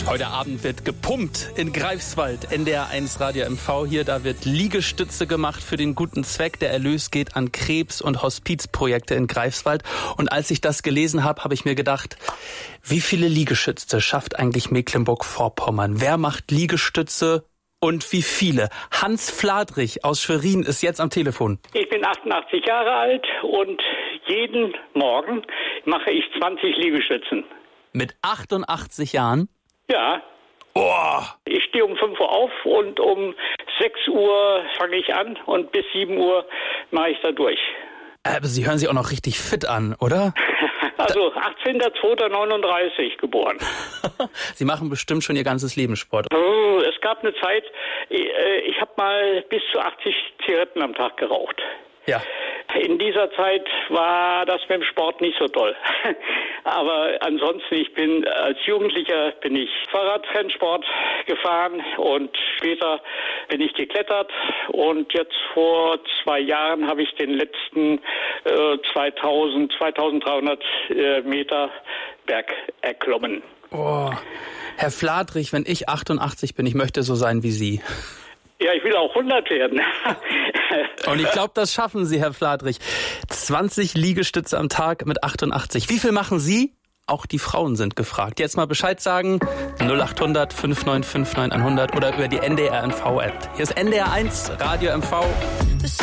Heute Abend wird gepumpt in Greifswald. NDR1 Radio MV hier. Da wird Liegestütze gemacht für den guten Zweck. Der Erlös geht an Krebs- und Hospizprojekte in Greifswald. Und als ich das gelesen habe, habe ich mir gedacht, wie viele Liegestütze schafft eigentlich Mecklenburg-Vorpommern? Wer macht Liegestütze und wie viele? Hans Fladrich aus Schwerin ist jetzt am Telefon. Ich bin 88 Jahre alt und jeden Morgen mache ich 20 Liegestützen. Mit 88 Jahren? Ja. Oh. Ich stehe um 5 Uhr auf und um 6 Uhr fange ich an und bis 7 Uhr mache ich da durch. Aber Sie hören sich auch noch richtig fit an, oder? Also 18.02.39 geboren. Sie machen bestimmt schon Ihr ganzes Leben Sport. Es gab eine Zeit, ich habe mal bis zu 80 Zigaretten am Tag geraucht. Ja. In dieser Zeit war das mit dem Sport nicht so toll. Aber ansonsten, als Jugendlicher bin ich Fahrradrennsport gefahren und später bin ich geklettert. Und jetzt vor 2 Jahren habe ich den letzten 2300 Meter Berg erklommen. Oh. Herr Fladrich, wenn ich 88 bin, ich möchte so sein wie Sie. Ja, ich will auch 100 werden. Und ich glaube, das schaffen Sie, Herr Fladrich. 20 Liegestütze am Tag mit 88. Wie viel machen Sie? Auch die Frauen sind gefragt. Jetzt mal Bescheid sagen. 0800 5959 100 oder über die NDR MV App. Hier ist NDR1 Radio MV.